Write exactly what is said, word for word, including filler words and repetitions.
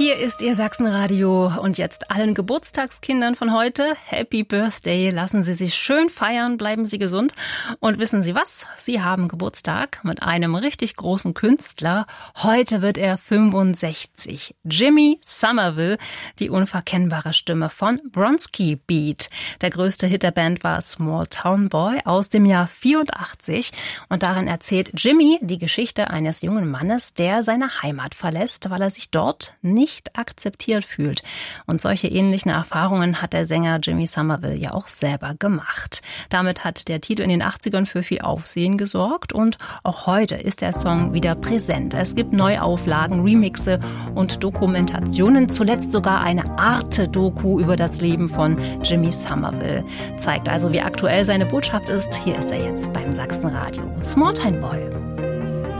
Hier ist Ihr Sachsenradio und jetzt allen Geburtstagskindern von heute Happy Birthday. Lassen Sie sich schön feiern, bleiben Sie gesund. Und wissen Sie was? Sie haben Geburtstag mit einem richtig großen Künstler. Heute wird er fünfundsechzig. Jimmy Somerville, die unverkennbare Stimme von Bronski Beat. Der größte Hit der Band war Small Town Boy aus dem Jahr vierundachtzig. Und darin erzählt Jimmy die Geschichte eines jungen Mannes, der seine Heimat verlässt, weil er sich dort nicht nicht akzeptiert fühlt. Und solche ähnlichen Erfahrungen hat der Sänger Jimmy Somerville ja auch selber gemacht. Damit hat der Titel in den achtzigern für viel Aufsehen gesorgt und auch heute ist der Song wieder präsent. Es gibt Neuauflagen, Remixe und Dokumentationen, zuletzt sogar eine Arte-Doku über das Leben von Jimmy Somerville. Zeigt also, wie aktuell seine Botschaft ist. Hier ist er jetzt beim Sachsenradio. Small Town Boy.